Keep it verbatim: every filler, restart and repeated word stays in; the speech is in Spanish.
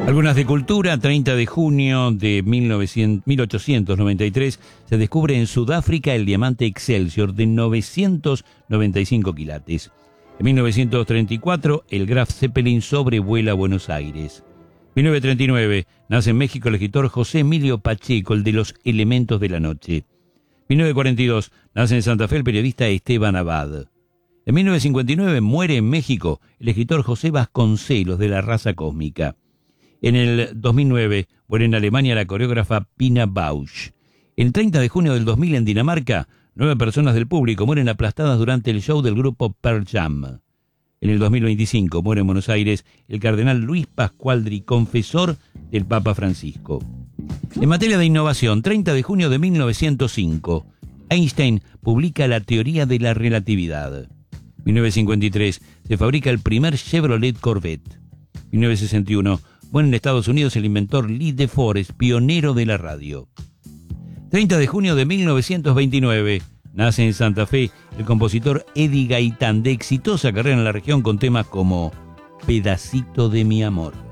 Algunas de cultura. Treinta de junio de mil ochocientos noventa y tres se descubre en Sudáfrica el diamante Excelsior de novecientos noventa y cinco quilates. En mil novecientos treinta y cuatro el Graf Zeppelin sobrevuela Buenos Aires. mil novecientos treinta y nueve nace en México el escritor José Emilio Pacheco, el de Los Elementos de la Noche. mil novecientos cuarenta y dos nace en Santa Fe el periodista Esteban Abad. En mil novecientos cincuenta y nueve muere en México el escritor José Vasconcelos, de La Raza Cósmica. En el dos mil nueve muere en Alemania la coreógrafa Pina Bausch. El treinta de junio del dos mil en Dinamarca, nueve personas del público mueren aplastadas durante el show del grupo Pearl Jam. En el dos mil veinticinco muere en Buenos Aires el cardenal Luis Pascualdri, confesor del Papa Francisco. En materia de innovación, treinta de junio de mil novecientos cinco, Einstein publica la teoría de la relatividad. mil novecientos cincuenta y tres se fabrica el primer Chevrolet Corvette. mil novecientos sesenta y uno muere en Estados Unidos el inventor Lee De Forest, pionero de la radio. treinta de junio de mil novecientos veintinueve nace en Santa Fe el compositor Eddie Gaitán, de exitosa carrera en la región con temas como Pedacito de mi amor.